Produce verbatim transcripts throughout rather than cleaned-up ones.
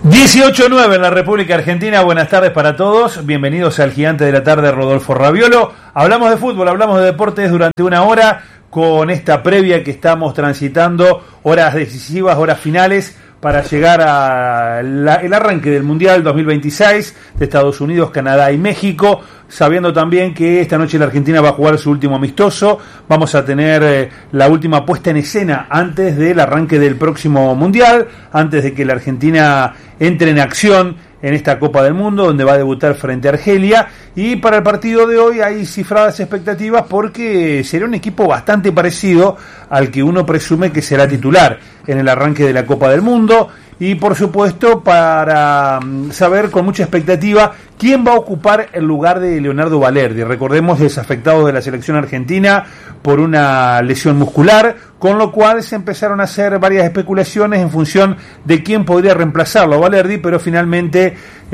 dieciocho nueve en la República Argentina, buenas tardes para todos, bienvenidos al Gigante de la Tarde, Rodolfo Raviolo. Hablamos de fútbol, hablamos de deportes durante una hora con esta previa que estamos transitando, horas decisivas, horas finales para llegar al arranque del Mundial dos mil veintiséis de Estados Unidos, Canadá y México, sabiendo también que esta noche la Argentina va a jugar su último amistoso. Vamos a tener eh, la última puesta en escena antes del arranque del próximo Mundial, antes de que la Argentina entre en acción en esta Copa del Mundo, donde va a debutar frente a Argelia. Y para el partido de hoy hay cifradas expectativas porque será un equipo bastante parecido al que uno presume que será titular en el arranque de la Copa del Mundo. Y por supuesto para saber con mucha expectativa quién va a ocupar el lugar de Leonardo Balerdi. Recordemos, desafectado de la selección argentina por una lesión muscular, con lo cual se empezaron a hacer varias especulaciones en función de quién podría reemplazarlo a Balerdi, pero finalmente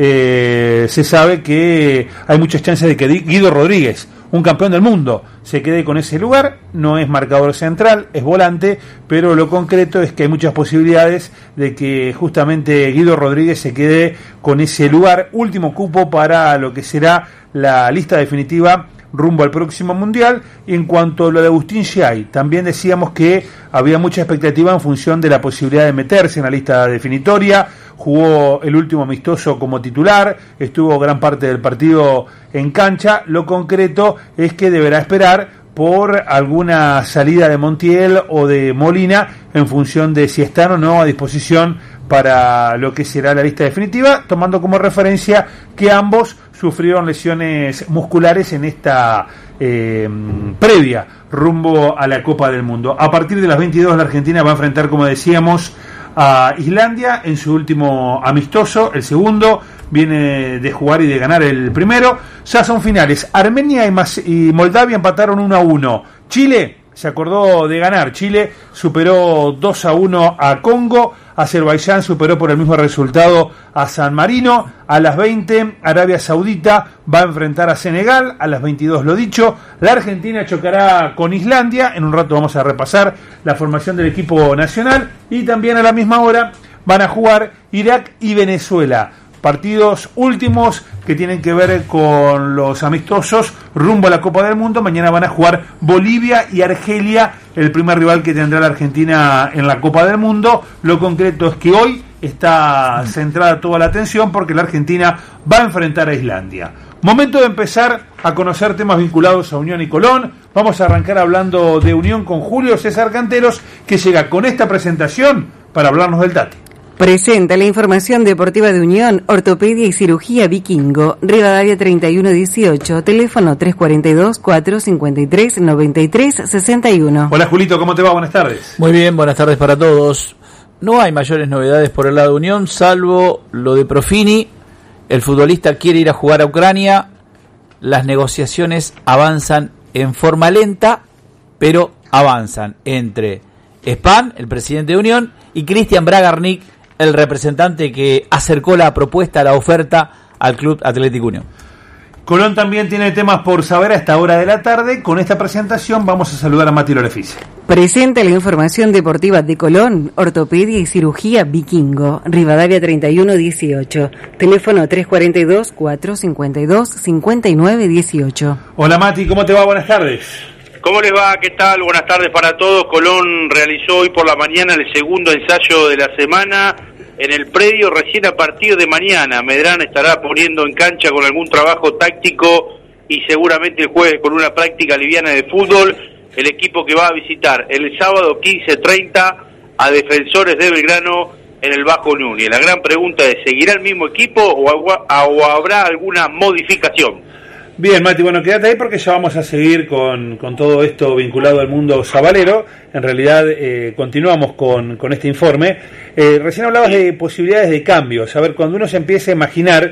eh, se sabe que hay muchas chances de que Guido Rodríguez, un campeón del mundo, se quede con ese lugar. No es marcador central, es volante, pero lo concreto es que hay muchas posibilidades de que justamente Guido Rodríguez se quede con ese lugar, último cupo para lo que será la lista definitiva rumbo al próximo Mundial. Y en cuanto a lo de Agustín Giai, también decíamos que había mucha expectativa en función de la posibilidad de meterse en la lista definitoria. Jugó el último amistoso como titular, estuvo gran parte del partido en cancha. Lo concreto es que deberá esperar por alguna salida de Montiel o de Molina en función de si están o no a disposición para lo que será la lista definitiva, tomando como referencia que ambos sufrieron lesiones musculares en esta eh, previa rumbo a la Copa del Mundo. A partir de las veintidós la Argentina va a enfrentar, como decíamos, a Islandia en su último amistoso, el segundo, viene de jugar y de ganar el primero. Ya son finales. Armenia y, Mas- y Moldavia empataron uno a uno. Chile se acordó de ganar. Chile superó dos a uno a Congo. Azerbaiyán superó por el mismo resultado a San Marino. A las veinte, Arabia Saudita va a enfrentar a Senegal. A las veintidós, lo dicho, la Argentina chocará con Islandia. En un rato vamos a repasar la formación del equipo nacional. Y también a la misma hora van a jugar Irak y Venezuela. Partidos últimos que tienen que ver con los amistosos rumbo a la Copa del Mundo. Mañana van a jugar Bolivia y Argelia, el primer rival que tendrá la Argentina en la Copa del Mundo. Lo concreto es que hoy está centrada toda la atención porque la Argentina va a enfrentar a Islandia. Momento de empezar a conocer temas vinculados a Unión y Colón. Vamos a arrancar hablando de Unión con Julio César Canteros, que llega con esta presentación para hablarnos del Tati. Presenta la información deportiva de Unión, Ortopedia y Cirugía Vikingo, Rivadavia treinta y uno dieciocho, teléfono tres cuatro dos, cuatro cinco tres, nueve tres seis uno. Hola Julito, ¿cómo te va? Buenas tardes. Muy bien, buenas tardes para todos. No hay mayores novedades por el lado de Unión, salvo lo de Profini. El futbolista quiere ir a jugar a Ucrania. Las negociaciones avanzan en forma lenta, pero avanzan entre Span, el presidente de Unión, y Cristian Bragarnik, el representante que acercó la propuesta, la oferta al Club Atlético Unión. Colón también tiene temas por saber a esta hora de la tarde. Con esta presentación vamos a saludar a Mati Lorefice. Presenta la información deportiva de Colón, Ortopedia y Cirugía Vikingo, Rivadavia treinta y uno dieciocho, teléfono tres cuatro dos, cuatro cinco dos, cinco nueve uno ocho. Hola Mati, ¿cómo te va? Buenas tardes. ¿Cómo les va? ¿Qué tal? Buenas tardes para todos. Colón realizó hoy por la mañana el segundo ensayo de la semana en el predio. Recién a partir de mañana Medrán estará poniendo en cancha con algún trabajo táctico y seguramente el jueves con una práctica liviana de fútbol el equipo que va a visitar el sábado quince treinta a Defensores de Belgrano en el Bajo Núñez. La gran pregunta es, ¿seguirá el mismo equipo o, o habrá alguna modificación? Bien, Mati, bueno, quédate ahí porque ya vamos a seguir con, con todo esto vinculado al mundo sabalero. En realidad, eh, continuamos con, con este informe. Eh, recién hablabas de posibilidades de cambios. A ver, cuando uno se empieza a imaginar,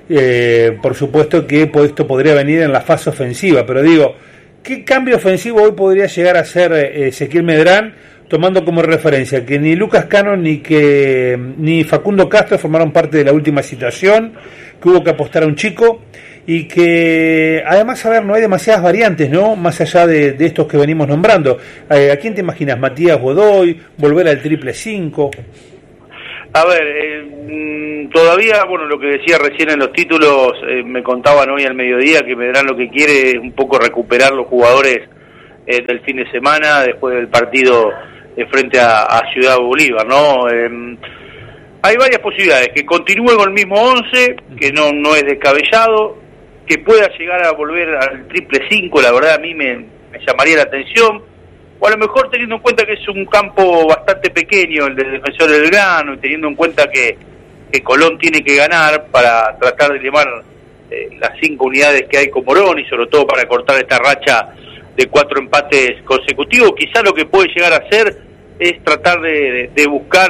eh, por supuesto que esto podría venir en la fase ofensiva, pero digo, ¿qué cambio ofensivo hoy podría llegar a ser eh, Ezequiel Medrán, tomando como referencia que ni Lucas Cano ni que ni Facundo Castro formaron parte de la última citación, que hubo que apostar a un chico? Y que además, a ver, no hay demasiadas variantes, ¿no? Más allá de, de estos que venimos nombrando. Eh, ¿A quién te imaginas? ¿Matías Godoy? ¿Volver al triple cinco? A ver, eh, todavía, bueno, lo que decía recién en los títulos, eh, me contaban hoy al mediodía que Medrano lo que quiere es un poco recuperar los jugadores eh, del fin de semana después del partido eh, frente a, a Ciudad Bolívar, ¿no? Eh, hay varias posibilidades, que continúe con el mismo once, que no, no es descabellado, que pueda llegar a volver al triple cinco, la verdad a mí me, me llamaría la atención. O a lo mejor teniendo en cuenta que es un campo bastante pequeño el de Defensor del Belgrano y teniendo en cuenta que, que Colón tiene que ganar para tratar de llevar eh, las cinco unidades que hay con Morón y sobre todo para cortar esta racha de cuatro empates consecutivos, quizá lo que puede llegar a hacer es tratar de, de, de buscar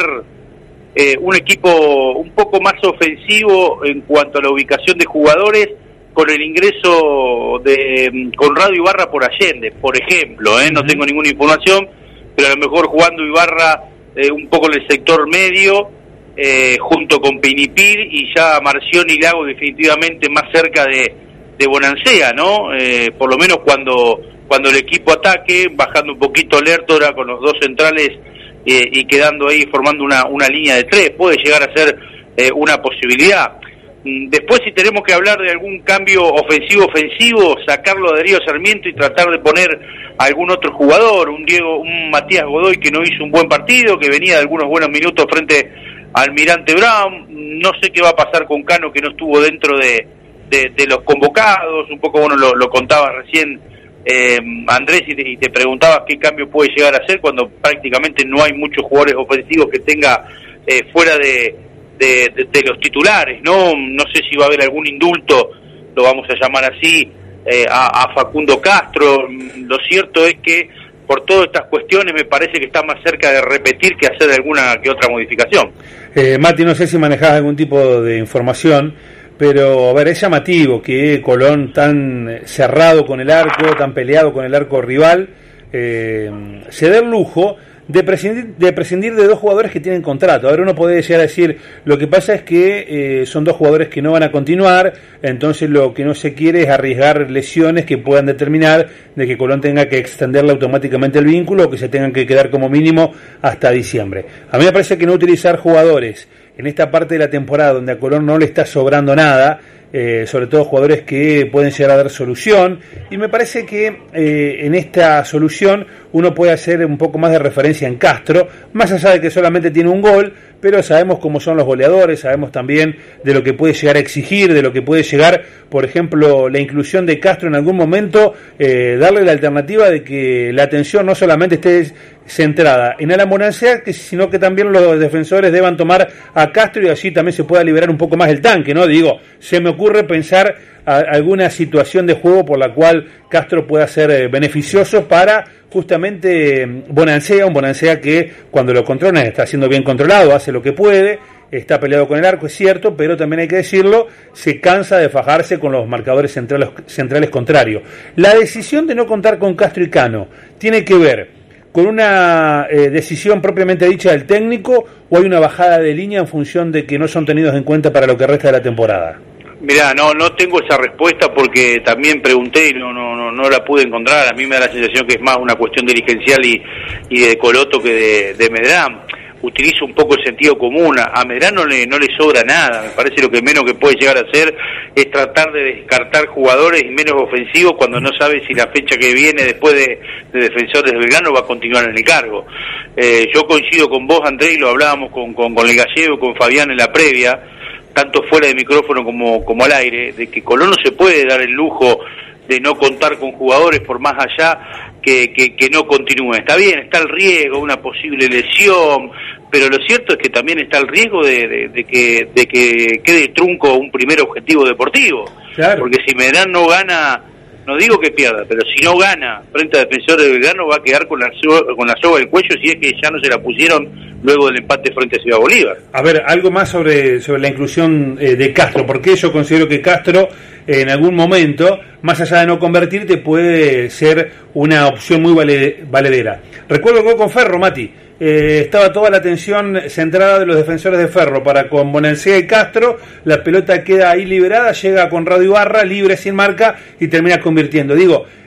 eh, un equipo un poco más ofensivo en cuanto a la ubicación de jugadores, con el ingreso de Conrado Ibarra por Allende, por ejemplo, ¿eh? No tengo ninguna información, pero a lo mejor jugando Ibarra eh, un poco en el sector medio, eh, junto con Pinipir, y ya Marción y Lago definitivamente más cerca de, de Bonancea, ¿no? Eh, por lo menos cuando cuando el equipo ataque, bajando un poquito Lertora con los dos centrales eh, y quedando ahí formando una, una línea de tres, puede llegar a ser eh, una posibilidad. Después, si tenemos que hablar de algún cambio ofensivo-ofensivo, sacarlo de Darío Sarmiento y tratar de poner a algún otro jugador, un Diego, un Matías Godoy que no hizo un buen partido, que venía de algunos buenos minutos frente al Almirante Brown. No sé qué va a pasar con Cano, que no estuvo dentro de, de, de los convocados. Un poco, bueno, lo, lo contaba recién eh, Andrés y te, y te preguntabas qué cambio puede llegar a hacer cuando prácticamente no hay muchos jugadores ofensivos que tenga eh, fuera de De, de, de los titulares, ¿no? No sé si va a haber algún indulto, lo vamos a llamar así, eh, a, a Facundo Castro. Lo cierto es que por todas estas cuestiones me parece que está más cerca de repetir que hacer alguna que otra modificación. Eh, Mati, no sé si manejás algún tipo de información, pero a ver, es llamativo que Colón, tan cerrado con el arco, tan peleado con el arco rival, eh, se dé el lujo de prescindir, de prescindir de dos jugadores que tienen contrato. A ver, uno puede llegar a decir, lo que pasa es que eh, son dos jugadores que no van a continuar, entonces lo que no se quiere es arriesgar lesiones que puedan determinar de que Colón tenga que extenderle automáticamente el vínculo o que se tengan que quedar como mínimo hasta diciembre. A mí me parece que no utilizar jugadores en esta parte de la temporada donde a Colón no le está sobrando nada, Eh, sobre todo jugadores que pueden llegar a dar solución, y me parece que eh, en esta solución uno puede hacer un poco más de referencia en Castro, más allá de que solamente tiene un gol, pero sabemos cómo son los goleadores, sabemos también de lo que puede llegar a exigir, de lo que puede llegar, por ejemplo, la inclusión de Castro en algún momento, eh, darle la alternativa de que la atención no solamente esté centrada en Alan Bonancea, sino que también los defensores deban tomar a Castro y así también se pueda liberar un poco más el tanque, ¿no? Digo, se me ocurre pensar a alguna situación de juego por la cual Castro pueda ser eh, beneficioso para justamente Bonancea, un Bonancea que cuando lo controlan está siendo bien controlado, hace lo que puede, está peleado con el arco, es cierto, pero también hay que decirlo, se cansa de fajarse con los marcadores centrales, centrales contrarios. La decisión de no contar con Castro y Cano tiene que ver con una eh, decisión propiamente dicha del técnico, o hay una bajada de línea en función de que no son tenidos en cuenta para lo que resta de la temporada. Mirá, no no tengo esa respuesta porque también pregunté y no no no, no la pude encontrar. A mí me da la sensación que es más una cuestión dirigencial y, y de Coloto que de, de Medrán. Utilizo un poco el sentido común. A Medrán no le, no le sobra nada. Me parece lo que menos que puede llegar a hacer es tratar de descartar jugadores y menos ofensivos cuando no sabe si la fecha que viene después de, de Defensores del Belgrano va a continuar en el cargo. Eh, yo coincido con vos, Andrés, y lo hablábamos con, con, con el Gallego, con Fabián en la previa, tanto fuera de micrófono como, como al aire, de que Colón no se puede dar el lujo de no contar con jugadores por más allá que, que, que no continúen. Está bien, está el riesgo, una posible lesión, pero lo cierto es que también está el riesgo de, de, de que de que quede trunco un primer objetivo deportivo. Claro. Porque si Medrán no gana, no digo que pierda, pero si no gana frente a Defensores del Belgrano va a quedar con la soga, con la soga del cuello si es que ya no se la pusieron luego del empate frente a Ciudad Bolívar. A ver, algo más sobre, sobre la inclusión eh, de Castro, porque yo considero que Castro eh, en algún momento, más allá de no convertirte, puede ser una opción muy vale, valedera. Recuerdo el gol con Ferro, Mati, eh, estaba toda la atención centrada de los defensores de Ferro para con Bonancea y Castro, la pelota queda ahí liberada, llega con Conrado Ibarra, libre sin marca y termina convirtiendo. Digo,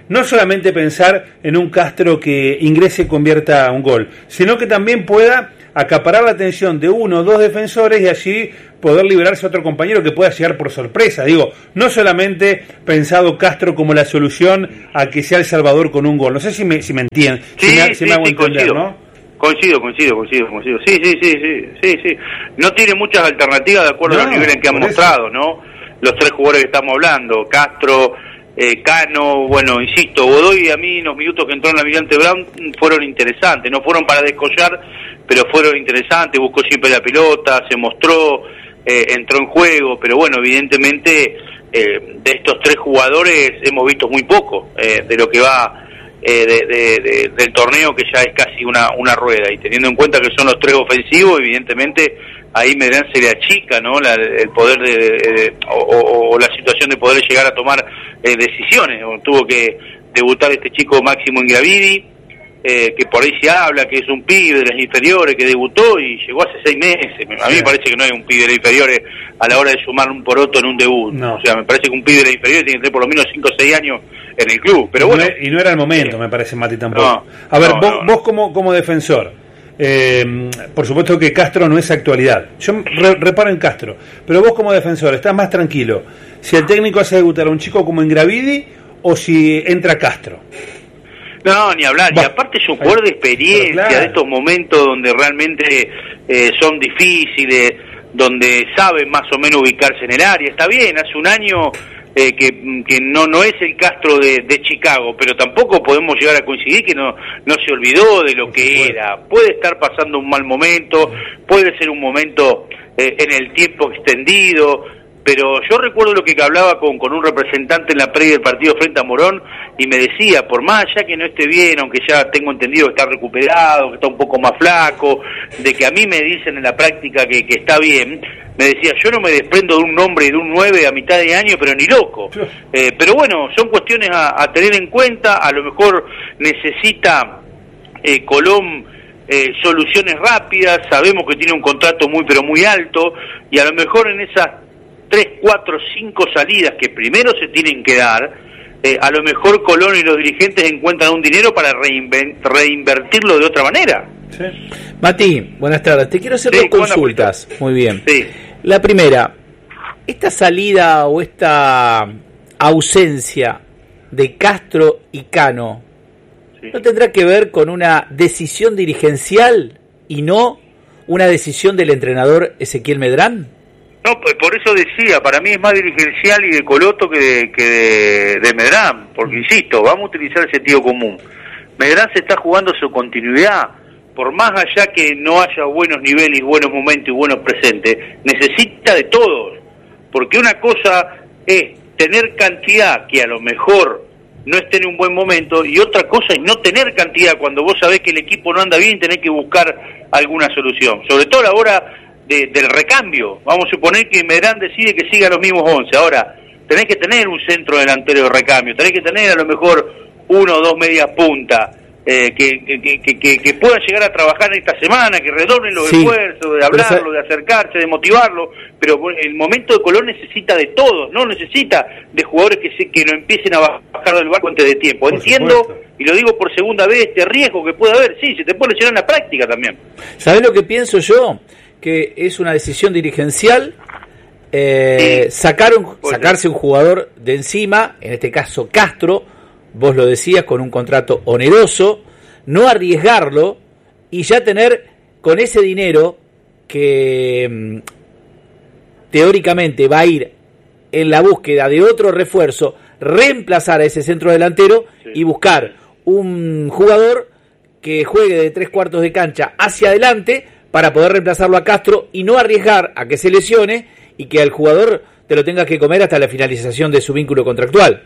no solamente pensar en un Castro que ingrese y convierta un gol, sino que también pueda acaparar la atención de uno o dos defensores y allí poder liberarse a otro compañero que pueda llegar por sorpresa. Digo, no solamente pensado Castro como la solución a que sea El Salvador con un gol. No sé si me, si me entienden, sí, si me, sí, si me hago sí, entender, coincido. ¿no? Coincido, coincido, coincido, coincido. Sí, sí, sí, sí, sí, sí. No tiene muchas alternativas de acuerdo No, a los niveles que han mostrado, ¿no? Los tres jugadores que estamos hablando, Castro, eh, Cano, bueno, insisto, Godoy, a mí los minutos que entró en la Almirante Brown fueron interesantes, no fueron para descollar, pero fueron interesantes, buscó siempre la pelota, se mostró, eh, entró en juego, pero bueno, evidentemente eh, de estos tres jugadores hemos visto muy poco eh, de lo que va eh, de, de, de, del torneo, que ya es casi una, una rueda, y teniendo en cuenta que son los tres ofensivos, evidentemente ahí Medrán se le achica, ¿no? La, el poder de, de, de o, o, o la situación de poder llegar a tomar eh, decisiones. Tuvo que debutar este chico Máximo Ingravidi, eh, que por ahí se habla que es un pibe de las inferiores que debutó y llegó hace seis meses. A mí me parece que no es un pibe de las inferiores a la hora de sumar un poroto en un debut. No. O sea, me parece que un pibe de las inferiores tiene que tener por lo menos cinco o seis años en el club. Pero bueno, no, y no era el momento, eh, me parece, Mati, tampoco. No, a ver, no, vos, no, no. vos como, como defensor, eh, por supuesto que Castro no es actualidad. Yo re, reparo en Castro, pero vos como defensor, ¿estás más tranquilo si el técnico hace debutar a un chico como Ingravidi o si entra Castro? No, ni hablar, bah, y aparte es un jugador de experiencia, claro, de estos momentos donde realmente eh, son difíciles, donde sabe más o menos ubicarse en el área. Está bien, hace un año eh, que, que no no es el Castro de, de Chicago, pero tampoco podemos llegar a coincidir que no no se olvidó de lo que era. Puede estar pasando un mal momento, puede ser un momento eh, en el tiempo extendido, pero yo recuerdo lo que hablaba con, con un representante en la previa del partido frente a Morón, y me decía, por más allá que no esté bien, aunque ya tengo entendido que está recuperado, que está un poco más flaco, de que a mí me dicen en la práctica que, que está bien, me decía, yo no me desprendo de un nombre y de un nueve a mitad de año, pero ni loco. Eh, pero bueno, son cuestiones a, a tener en cuenta. A lo mejor necesita eh, Colón eh, soluciones rápidas, sabemos que tiene un contrato muy pero muy alto, y a lo mejor en esas tres, cuatro, cinco salidas que primero se tienen que dar, eh, a lo mejor Colón y los dirigentes encuentran un dinero para reinven- reinvertirlo de otra manera. Sí. Mati, buenas tardes. Te quiero hacer Sí, dos consultas. Muy bien. Sí. La primera, esta salida o esta ausencia de Castro y Cano, Sí. ¿no tendrá que ver con una decisión dirigencial y no una decisión del entrenador Ezequiel Medrán? No, pues por eso decía, para mí es más dirigencial y de Coloto que de, que de, de Medrán, porque insisto, vamos a utilizar el sentido común. Medrán se está jugando su continuidad, por más allá que no haya buenos niveles, buenos momentos y buenos presentes, necesita de todos, porque una cosa es tener cantidad que a lo mejor no esté en un buen momento, y otra cosa es no tener cantidad cuando vos sabés que el equipo no anda bien y tenés que buscar alguna solución, sobre todo a la hora De, del recambio. Vamos a suponer que Medrán decide que siga los mismos once. Ahora, tenés que tener un centro delantero de recambio, tenés que tener a lo mejor uno o dos medias puntas eh, que, que, que, que, que puedan llegar a trabajar en esta semana, que redoblen los sí, esfuerzos, de hablarlo, de acercarse, de motivarlo, pero el momento de Colón necesita de todos, no necesita de jugadores que se, que no empiecen a bajar del barco antes de tiempo. Por Entiendo, supuesto. y lo digo por segunda vez, este riesgo que puede haber, sí, se te puede lesionar en la práctica también. ¿Sabés lo que pienso yo? Que es una decisión dirigencial eh, Sí. sacar un, sacarse un jugador de encima, en este caso Castro, vos lo decías, con un contrato oneroso, no arriesgarlo y ya tener con ese dinero que mm, teóricamente va a ir en la búsqueda de otro refuerzo, reemplazar a ese centro delantero Sí. y buscar un jugador que juegue de tres cuartos de cancha hacia adelante para poder reemplazarlo a Castro y no arriesgar a que se lesione y que al jugador te lo tengas que comer hasta la finalización de su vínculo contractual.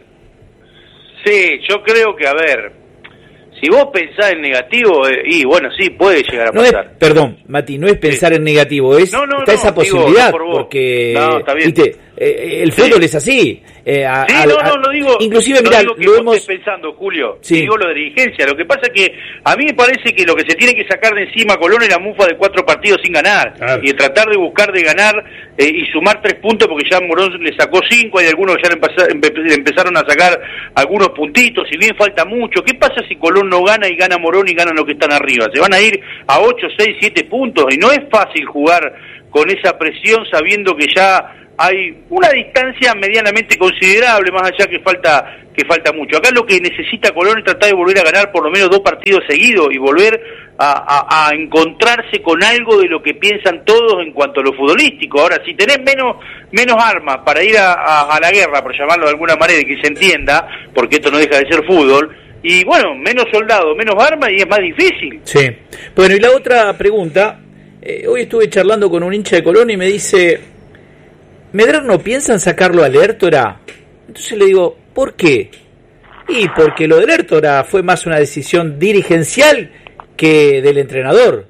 Sí, yo creo que, a ver, si vos pensás en negativo, eh, y bueno, sí, puede llegar a No es, pasar. perdón, Mati, no es pensar Sí. en negativo, es No, no, está no, esa digo, posibilidad, no por vos. porque No, está bien. viste, eh, el fútbol es así. Eh, a, sí, a, no, a, no, lo digo. Inclusive, no mirá, digo que lo vos hemos... estés pensando, Julio. Sí. Digo lo de dirigencia. Lo que pasa es que a mí me parece que lo que se tiene que sacar de encima a Colón es la mufa de cuatro partidos sin ganar. Claro. Y de tratar de buscar de ganar eh, y sumar tres puntos, porque ya Morón le sacó cinco, hay algunos que ya le empezaron a sacar algunos puntitos, si bien falta mucho. ¿Qué pasa si Colón no gana y gana Morón y ganan los que están arriba? Se van a ir a ocho, seis, siete puntos, y no es fácil jugar con esa presión sabiendo que ya hay una distancia medianamente considerable, más allá que falta que falta mucho. Acá lo que necesita Colón es tratar de volver a ganar por lo menos dos partidos seguidos y volver a, a, a encontrarse con algo de lo que piensan todos en cuanto a lo futbolístico. Ahora, si tenés menos menos armas para ir a, a, a la guerra, por llamarlo de alguna manera, y que se entienda, porque esto no deja de ser fútbol, y bueno, menos soldados, menos armas, y es más difícil. Sí. Bueno, y la otra pregunta, eh, hoy estuve charlando con un hincha de Colón y me dice... ¿Medrán no piensa en sacarlo a Lertora? Entonces le digo, ¿por qué? Y porque lo de Lertora fue más una decisión dirigencial que del entrenador.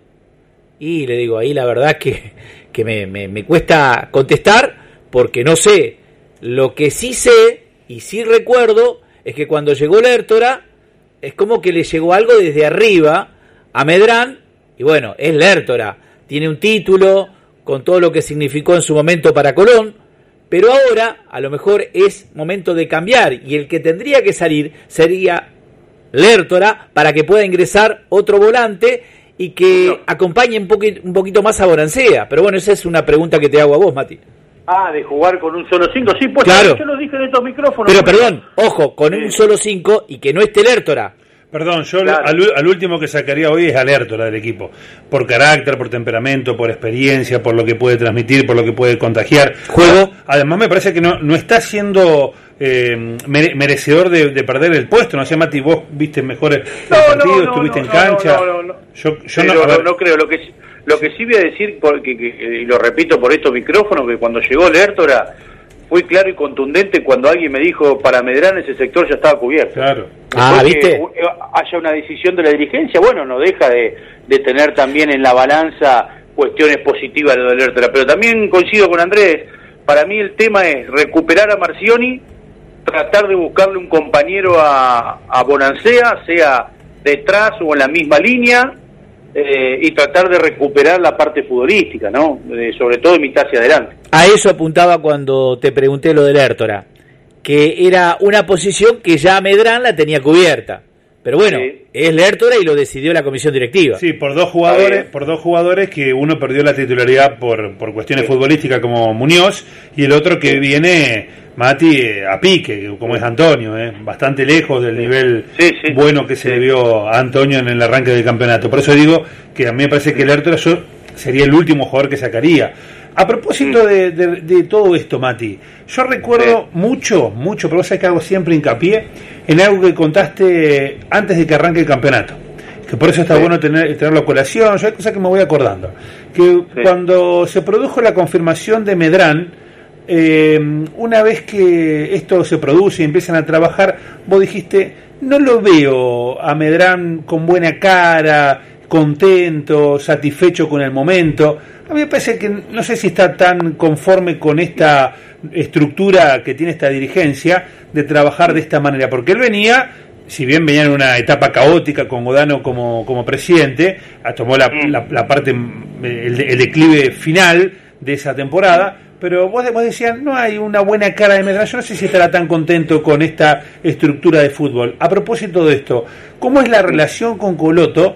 Y le digo, ahí la verdad que, que me, me, me cuesta contestar, porque no sé. Lo que sí sé, y sí recuerdo, es que cuando llegó Lertora, es como que le llegó algo desde arriba a Medrán, y bueno, es Lertora, tiene un título... con todo lo que significó en su momento para Colón, pero ahora a lo mejor es momento de cambiar, y el que tendría que salir sería Lertora para que pueda ingresar otro volante y que no. acompañe un poquito, un poquito más a Bonancea. Pero bueno, esa es una pregunta que te hago a vos, Mati. Ah, de jugar con un solo cinco, sí, pues claro. Yo lo dije en estos micrófonos. Pero perdón, ojo, con sí. un solo cinco y que no esté Lertora. Perdón, yo claro. al, al último que sacaría hoy es a Lertora del equipo, por carácter, por temperamento, por experiencia, por lo que puede transmitir, por lo que puede contagiar. Juego. Además me parece que no no está siendo eh, mere, merecedor de, de perder el puesto. No sé, Mati, vos viste mejor el no, partido, no, no, estuviste no, en cancha. No, no, no, no. Yo, yo no, no, no, no creo. Lo que lo que sí voy a decir, porque que, y lo repito por estos micrófonos, que cuando llegó Lertora fui claro y contundente cuando alguien me dijo, para Medrán ese sector ya estaba cubierto. Claro. Ah, ¿viste? Que haya una decisión de la dirigencia, bueno, no deja de, de tener también en la balanza cuestiones positivas de Lertora, pero también coincido con Andrés, para mí el tema es recuperar a Marcioni, tratar de buscarle un compañero a, a Bonancea, sea detrás o en la misma línea, Eh, y tratar de recuperar la parte futbolística, ¿no? Eh, sobre todo de mitad hacia adelante. A eso apuntaba cuando te pregunté lo de Lertora, que era una posición que ya Medrán la tenía cubierta. Pero bueno, sí. es Lertora y lo decidió la comisión directiva. Sí, por dos jugadores, por dos jugadores que uno perdió la titularidad por, por cuestiones sí. futbolísticas como Muñoz, y el otro que viene, Mati, a pique, como es Antonio, eh, bastante lejos del nivel sí, sí. bueno que se sí. le vio a Antonio en el arranque del campeonato. Por eso digo que a mí me parece que Lertora sería el último jugador que sacaría. A propósito de, de, de todo esto, Mati, yo recuerdo sí. mucho, mucho, pero vos sabés que hago siempre hincapié en algo que contaste antes de que arranque el campeonato, que por eso está sí. bueno tener, tenerlo a colación. Yo hay cosas que me voy acordando, que sí. cuando se produjo la confirmación de Medrán, eh, una vez que esto se produce y empiezan a trabajar, vos dijiste, no lo veo a Medrán con buena cara, contento, satisfecho con el momento. A mí me parece que no sé si está tan conforme con esta estructura que tiene esta dirigencia de trabajar de esta manera, porque él venía, si bien venía en una etapa caótica con Godano como, como presidente, tomó la, la, la parte, el, el declive final de esa temporada, pero vos, vos decías, no hay una buena cara de Medrán. Yo no sé si estará tan contento con esta estructura de fútbol. A propósito de esto, ¿cómo es la relación con Coloto?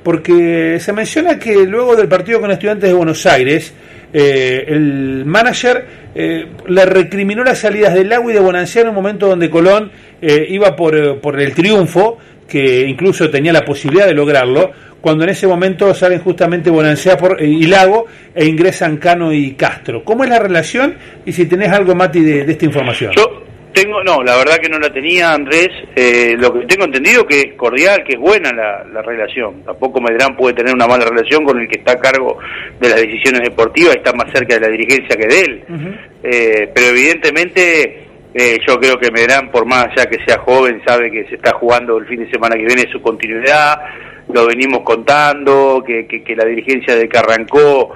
Porque se menciona que luego del partido con Estudiantes de Buenos Aires, eh, el manager eh, le recriminó las salidas del Lago y de Bonancea en un momento donde Colón eh, iba por, por el triunfo, que incluso tenía la posibilidad de lograrlo, cuando en ese momento salen justamente Bonancea por, eh, y Lago e ingresan Cano y Castro. ¿Cómo es la relación? Y si tenés algo, Mati, de, de esta información. Yo tengo, no, la verdad que no la tenía, Andrés. Eh, lo que tengo entendido que es cordial, que es buena la, la relación. Tampoco Medrán puede tener una mala relación con el que está a cargo de las decisiones deportivas y está más cerca de la dirigencia que de él. Uh-huh. eh, pero evidentemente eh, yo creo que Medrán, por más allá que sea joven, sabe que se está jugando el fin de semana que viene su continuidad. Lo venimos contando, que, que, que la dirigencia de que arrancó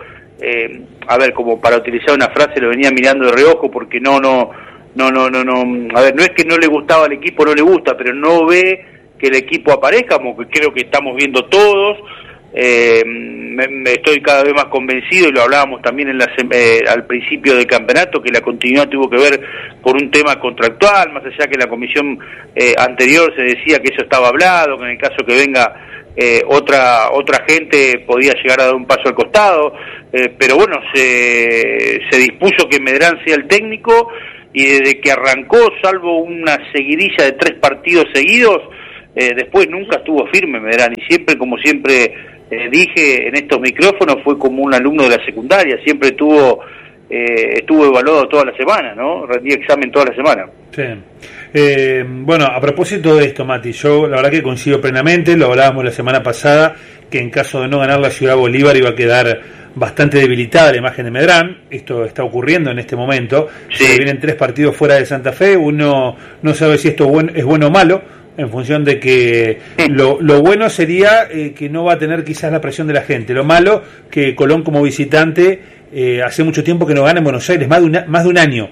eh, a ver, como para utilizar una frase, lo venía mirando de reojo porque no, no, no, no, no, no, a ver, no es que no le gustaba al equipo, no le gusta, pero no ve que el equipo aparezca, como que creo que estamos viendo todos. Eh, me, me estoy cada vez más convencido, y lo hablábamos también en la, eh, al principio del campeonato, que la continuidad tuvo que ver por un tema contractual, más allá que en la comisión eh, anterior se decía que eso estaba hablado, que en el caso que venga eh, otra otra gente podía llegar a dar un paso al costado, eh, pero bueno, se, se dispuso que Medrán sea el técnico, y desde que arrancó, salvo una seguidilla de tres partidos seguidos, eh, después nunca estuvo firme Medrán, y siempre, como siempre Eh, dije en estos micrófonos, fue como un alumno de la secundaria, siempre estuvo eh, estuvo evaluado toda la semana, ¿no? Rendía examen toda la semana. Sí. Eh, bueno, a propósito de esto, Mati, yo la verdad que coincido plenamente, lo hablábamos la semana pasada, que en caso de no ganar la Ciudad Bolívar iba a quedar bastante debilitada la imagen de Medrán. Esto está ocurriendo en este momento. Sí. Se vienen tres partidos fuera de Santa Fe, uno no sabe si esto es bueno o malo, en función de que lo, lo bueno sería eh, que no va a tener quizás la presión de la gente. Lo malo, que Colón como visitante eh, hace mucho tiempo que no gana en Buenos Aires, más de, una, más de un año,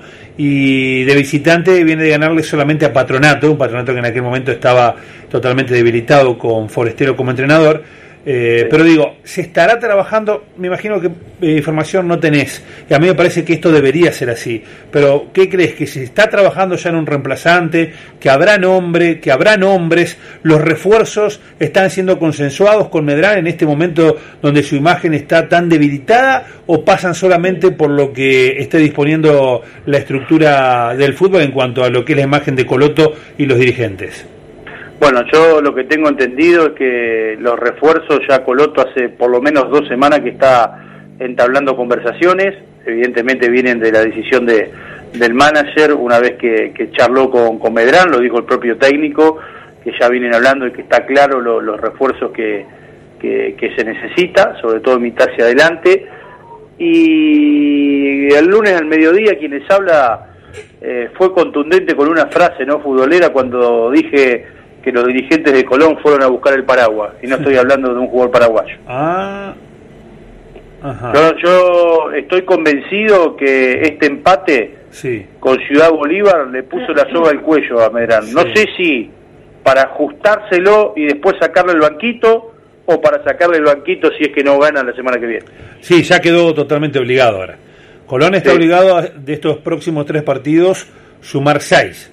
y de visitante viene de ganarle solamente a Patronato, un Patronato que en aquel momento estaba totalmente debilitado con Forestero como entrenador. Eh, pero digo, se estará trabajando, me imagino que eh, información no tenés, y a mí me parece que esto debería ser así, pero ¿qué crees? ¿Que se está trabajando ya en un reemplazante? ¿Que habrá nombre? ¿Que habrá nombres? ¿Los refuerzos están siendo consensuados con Medrán en este momento donde su imagen está tan debilitada, o pasan solamente por lo que esté disponiendo la estructura del fútbol en cuanto a lo que es la imagen de Coloto y los dirigentes? Bueno, yo lo que tengo entendido es que los refuerzos, ya Coloto hace por lo menos dos semanas que está entablando conversaciones, evidentemente vienen de la decisión de del manager, una vez que, que charló con, con Medrán, lo dijo el propio técnico, que ya vienen hablando y que está claro lo, los refuerzos que, que, que se necesita, sobre todo en mitad hacia adelante. Y el lunes al mediodía quien les habla eh, fue contundente con una frase no futbolera cuando dije que los dirigentes de Colón fueron a buscar el paraguas, y no estoy hablando de un jugador paraguayo. Ah, ajá. Yo, yo estoy convencido que este empate sí. con Ciudad Bolívar le puso la soga al cuello a Medrán. Sí. No sé si para ajustárselo y después sacarle el banquito, o para sacarle el banquito si es que no gana la semana que viene. Sí, ya quedó totalmente obligado ahora. Colón está sí. obligado a, de estos próximos tres partidos, sumar seis.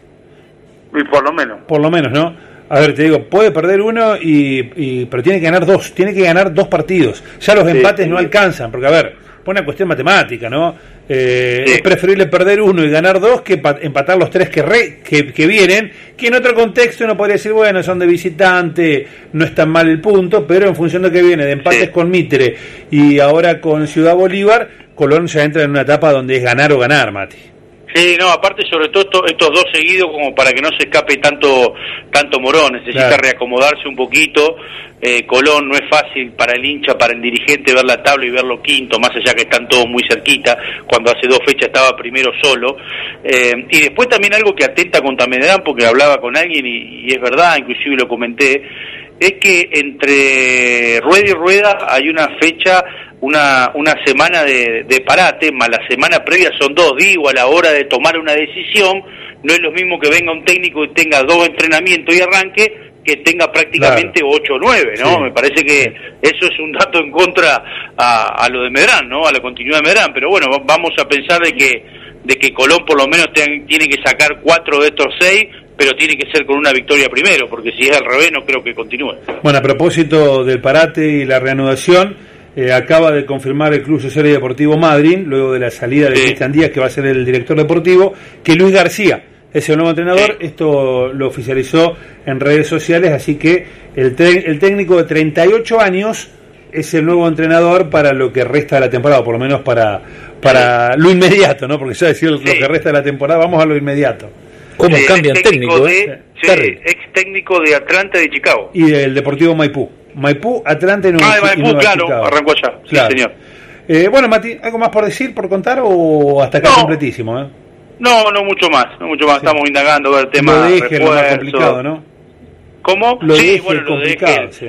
Y por lo menos. Por lo menos, ¿no? A ver, te digo, puede perder uno, y, y pero tiene que ganar dos, tiene que ganar dos partidos. Ya los sí, empates sí. no alcanzan, porque a ver, por una cuestión matemática, ¿no? Eh, sí. Es preferible perder uno y ganar dos que empatar los tres que, re, que, que vienen, que en otro contexto uno podría decir, bueno, son de visitante, no es tan mal el punto, pero en función de que viene de empates sí. con Mitre y ahora con Ciudad Bolívar, Colón ya entra en una etapa donde es ganar o ganar, Mati. Sí, no, aparte sobre todo esto, estos dos seguidos, como para que no se escape tanto tanto Morón, necesita claro. reacomodarse un poquito. eh, Colón no es fácil para el hincha, para el dirigente ver la tabla y verlo quinto, más allá que están todos muy cerquita, cuando hace dos fechas estaba primero solo. Eh, y después también algo que atenta contra Medrán, porque hablaba con alguien y, y es verdad, inclusive lo comenté, es que entre rueda y rueda hay una fecha, una una semana de, de parate, más la semana previa son dos, digo, a la hora de tomar una decisión, no es lo mismo que venga un técnico y tenga dos entrenamientos y arranque, que tenga prácticamente claro. ocho o nueve, ¿no? Sí. Me parece que eso es un dato en contra a, a lo de Medrán, ¿no? A la continuidad de Medrán, pero bueno, vamos a pensar de que de que Colón por lo menos ten, tiene que sacar cuatro de estos seis, pero tiene que ser con una victoria primero, porque si es al revés no creo que continúe. Bueno, a propósito del parate y la reanudación, eh, acaba de confirmar el Club Social y Deportivo Madryn, luego de la salida de sí. Cristian Díaz, que va a ser el director deportivo, que Luis García es el nuevo entrenador. Sí. Esto lo oficializó en redes sociales, así que el, te- el técnico de treinta y ocho años es el nuevo entrenador para lo que resta de la temporada, o por lo menos para para sí. lo inmediato, ¿no? Porque ya decir lo sí. que resta de la temporada, vamos a lo inmediato. ¿Cómo sí, cambian técnico? técnico eh? de, sí, ex técnico de Atlanta y de Chicago. Y del Deportivo Maipú. Maipú, Atlanta y Nueva, ah, de Maipú, y Nueva claro, Chicago. Arrancó allá, claro. sí señor. Eh, bueno, Mati, ¿algo más por decir, por contar, o hasta acá no. completísimo? ¿eh? No, no mucho más, no mucho más, sí. Estamos indagando ver el tema lo de Eje, lo más complicado, ¿no? ¿Cómo? Lo sí, de Eje bueno, es lo de complicado, Eje, sí.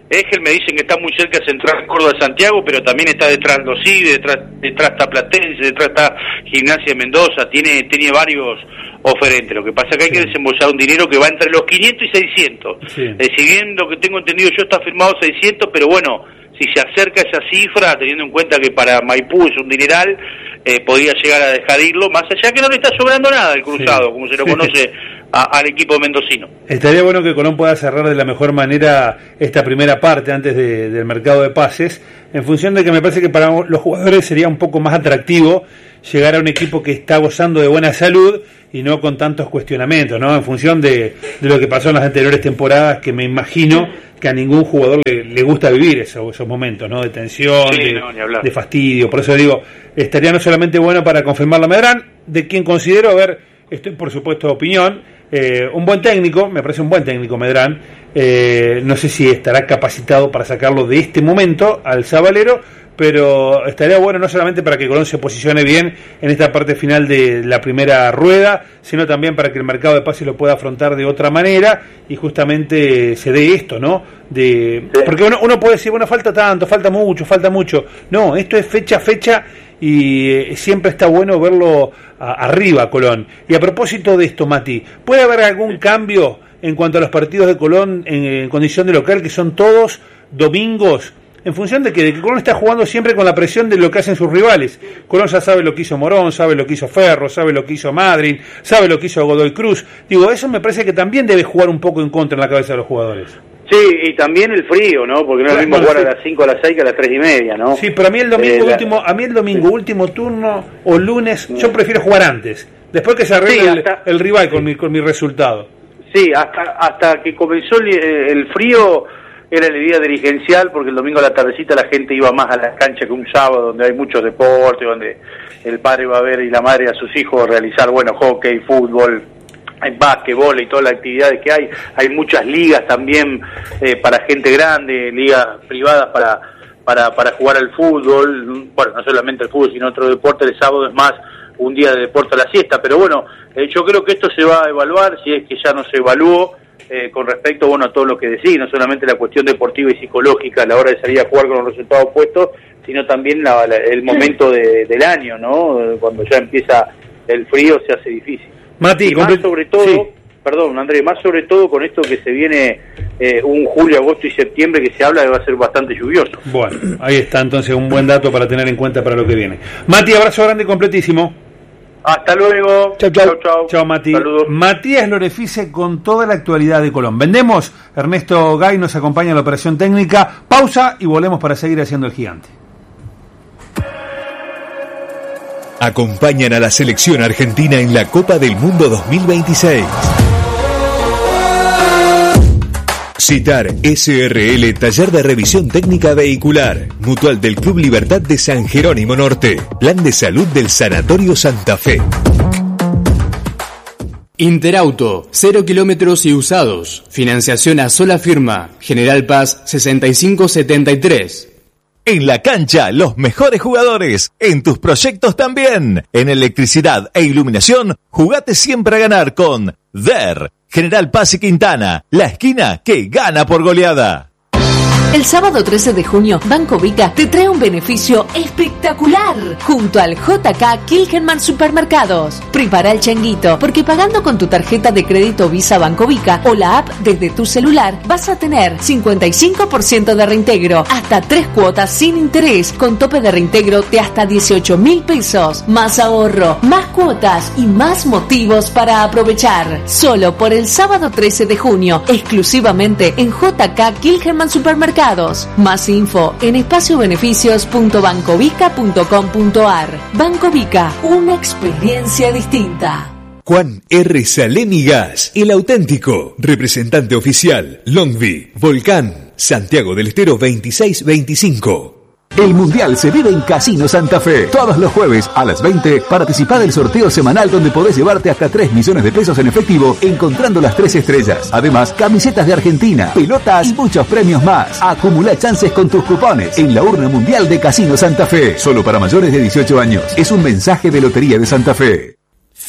Egel me dicen que está muy cerca de Central Córdoba de Santiago, pero también está detrás Los Cibe, detrás, detrás está Platense, detrás está Gimnasia de Mendoza, tiene, tiene varios oferentes. Lo que pasa es que hay que desembolsar un dinero que va entre los quinientos y seiscientos. Sí. Eh, si bien lo que tengo entendido yo está firmado seiscientos, pero bueno, si se acerca esa cifra, teniendo en cuenta que para Maipú es un dineral, eh, podría llegar a dejar irlo, más allá que no le está sobrando nada el cruzado, sí, como se lo conoce a, al equipo mendocino. Estaría bueno que Colón pueda cerrar de la mejor manera esta primera parte antes de, del mercado de pases, en función de que me parece que para los jugadores sería un poco más atractivo llegar a un equipo que está gozando de buena salud y no con tantos cuestionamientos, ¿no? En función de, de lo que pasó en las anteriores temporadas, que me imagino que a ningún jugador le, le gusta vivir esos, esos momentos, ¿no? De tensión, sí, de, no, de fastidio. Por eso digo, estaría no solamente bueno para confirmar la Medrano, de quien considero, a ver, estoy por supuesto de opinión, eh, un buen técnico, me parece un buen técnico Medrano, eh, no sé si estará capacitado para sacarlo de este momento al Zabalero, pero estaría bueno no solamente para que Colón se posicione bien en esta parte final de la primera rueda, sino también para que el mercado de pases lo pueda afrontar de otra manera y justamente se dé esto, ¿no? De sí. Porque uno, uno puede decir, bueno, falta tanto, falta mucho, falta mucho. No, esto es fecha a fecha y eh, siempre está bueno verlo a, arriba, Colón. Y a propósito de esto, Mati, ¿puede haber algún cambio en cuanto a los partidos de Colón en, en condición de local, que son todos domingos? En función de que, de que Colón está jugando siempre con la presión de lo que hacen sus rivales. Colón ya sabe lo que hizo Morón, sabe lo que hizo Ferro, sabe lo que hizo Madryn, sabe lo que hizo Godoy Cruz. Digo, eso me parece que también debe jugar un poco en contra en la cabeza de los jugadores. Sí, y también el frío, ¿no? Porque no es lo mismo jugar a las cinco, a las seis que a las tres y media, ¿no? Sí, pero a mí el domingo eh, último, a mí el domingo sí. último turno o lunes, yo prefiero jugar antes, después que se arregle sí, hasta, el, el rival con mi, con mi resultado. Sí, hasta hasta que comenzó el, el frío era el día dirigencial, porque el domingo a la tardecita la gente iba más a la cancha que un sábado, donde hay muchos deportes, donde el padre va a ver y la madre a sus hijos realizar, bueno, hockey, fútbol, hay básquetbol y todas las actividades que hay. Hay muchas ligas también eh, para gente grande, ligas privadas para, para, para jugar al fútbol, bueno, no solamente el fútbol, sino otro deporte. El sábado es más un día de deporte a la siesta, pero bueno, eh, yo creo que esto se va a evaluar, si es que ya no se evaluó, Eh, con respecto bueno a todo lo que decís, no solamente la cuestión deportiva y psicológica a la hora de salir a jugar con los resultados opuestos, sino también la, la, el momento de, del año, ¿no? Cuando ya empieza el frío se hace difícil. Mati, y más sobre todo, sí. perdón Andrés, más sobre todo con esto que se viene eh, un julio, agosto y septiembre que se habla que va a ser bastante lluvioso. Bueno, ahí está entonces un buen dato para tener en cuenta para lo que viene. Mati, abrazo grande y completísimo. Hasta luego. Chau, chau. Chau, chau. Chau, Mati. Saludos. Matías Lorefice con toda la actualidad de Colón. Vendemos. Ernesto Gay nos acompaña en la operación técnica. Pausa y volvemos para seguir haciendo el gigante. Acompañan a la selección argentina en la Copa del Mundo dos mil veintiséis. Citar S R L, taller de revisión técnica vehicular. Mutual del Club Libertad de San Jerónimo Norte. Plan de salud del Sanatorio Santa Fe. Interauto, cero kilómetros y usados. Financiación a sola firma. General Paz sesenta y cinco setenta y tres. En la cancha, los mejores jugadores. En tus proyectos también. En electricidad e iluminación, jugate siempre a ganar con D E R. General Paz y Quintana, la esquina que gana por goleada. El sábado trece de junio, Banco Vica te trae un beneficio espectacular junto al J K Kilgenman Supermercados. Prepara el changuito, porque pagando con tu tarjeta de crédito Visa Banco Vica o la app desde tu celular, vas a tener cincuenta y cinco por ciento de reintegro, hasta tres cuotas sin interés, con tope de reintegro de hasta dieciocho mil pesos. Más ahorro, más cuotas y más motivos para aprovechar. Solo por el sábado trece de junio, exclusivamente en J K Kilgenman Supermercados. Más info en espacio beneficios punto bancovica punto com punto ar. Banco Vica, una experiencia distinta. Juan R. Salemi Gas, el auténtico representante oficial. Longvi, Volcán, Santiago del Estero veintiséis veinticinco. El Mundial se vive en Casino Santa Fe. Todos los jueves a las veinte, participa del sorteo semanal donde podés llevarte hasta tres millones de pesos en efectivo encontrando las tres estrellas. Además, camisetas de Argentina, pelotas y muchos premios más. Acumula chances con tus cupones en la urna mundial de Casino Santa Fe. Solo para mayores de dieciocho años. Es un mensaje de Lotería de Santa Fe.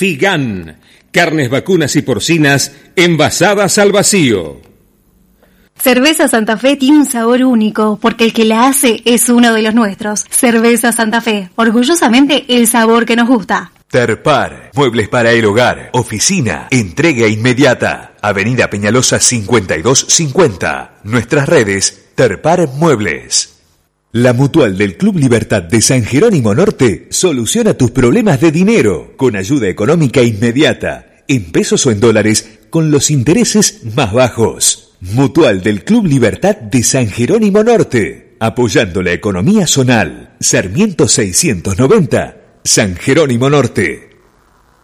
Figan, carnes vacunas y porcinas envasadas al vacío. Cerveza Santa Fe tiene un sabor único, porque el que la hace es uno de los nuestros. Cerveza Santa Fe, orgullosamente el sabor que nos gusta. Terpar, muebles para el hogar, oficina, entrega inmediata. Avenida Peñalosa cincuenta y dos cincuenta. Nuestras redes, Terpar Muebles. La Mutual del Club Libertad de San Jerónimo Norte soluciona tus problemas de dinero con ayuda económica inmediata, en pesos o en dólares, con los intereses más bajos. Mutual del Club Libertad de San Jerónimo Norte, apoyando la economía zonal. Sarmiento seiscientos noventa, San Jerónimo Norte.